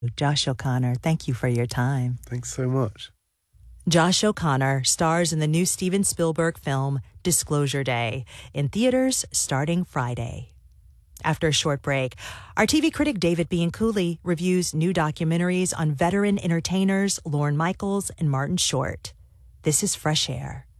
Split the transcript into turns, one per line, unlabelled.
Josh O'Connor, thank you for your time.
Thanks so much.
Josh O'Connor stars in the new Steven Spielberg film Disclosure Day, in theaters starting Friday. After a short break, our TV critic David Bianculli reviews new documentaries on veteran entertainers Lorne Michaels and Martin Short. This is Fresh Air.